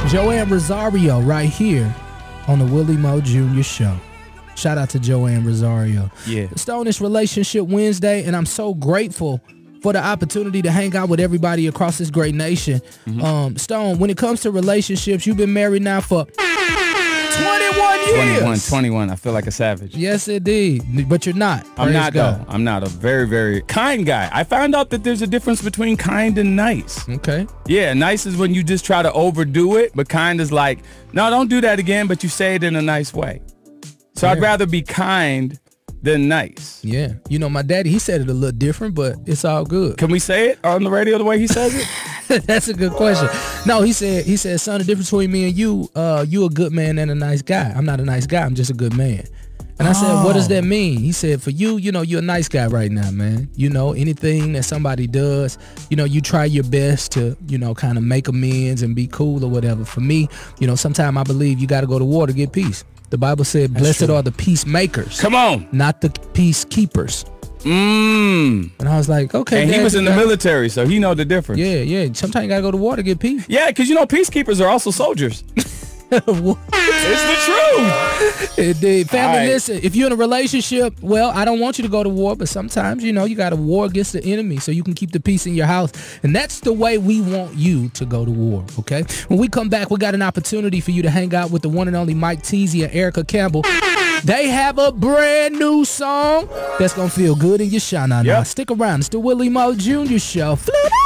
Joanne Rosario right here on the Willie Mo Jr. Show. Shout out to Joanne Rosario. Yeah. Stone, it's Relationship Wednesday, and I'm so grateful for the opportunity to hang out with everybody across this great nation. Stone, when it comes to relationships, you've been married now for 21 years. 21. I feel like a savage. Yes, indeed. But you're not. I'm not, God. though. I'm not a very, very kind guy. I found out that there's a difference between kind and nice. Okay. Yeah, nice is when you just try to overdo it, but kind is like, no, don't do that again, but you say it in a nice way. So I'd rather be kind than nice. Yeah. You know, my daddy, he said it a little different, but it's all good. Can we say it on the radio the way he says it? That's a good question. No, he said, son, the difference between me and you a good man and a nice guy. I'm not a nice guy. I'm just a good man. And I said, what does that mean? He said, for you, you know, you're a nice guy right now, man. You know, anything that somebody does, you know, you try your best to, you know, kind of make amends and be cool or whatever. For me, you know, sometimes I believe you got to go to war to get peace. The Bible said, blessed are the peacemakers. Come on. Not the peacekeepers. And I was like, okay. And he was in the military, so he know the difference. Yeah. Sometimes you got to go to war to get peace. Yeah, because, you know, peacekeepers are also soldiers. It's the truth. Indeed. Family, All right. listen, if you're in a relationship, well, I don't want you to go to war, but sometimes, you know, you got to war against the enemy so you can keep the peace in your house. And that's the way we want you to go to war, okay? When we come back, we got an opportunity for you to hang out with the one and only Mike Teasy and Erica Campbell. They have a brand new song that's going to feel good in your shana. Now, stick around. It's the Willie Mo Jr. Show. Flip.